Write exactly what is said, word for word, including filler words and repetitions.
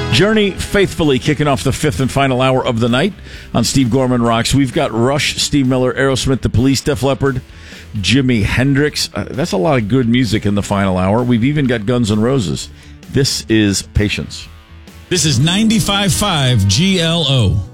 Journey faithfully kicking off the fifth and final hour of the night on Steve Gorman Rocks. We've got Rush, Steve Miller, Aerosmith, The Police, Def Leppard, Jimi Hendrix. Uh, that's a lot of good music in the final hour. We've even got Guns N' Roses. This is Patience. This is ninety-five point five G L O.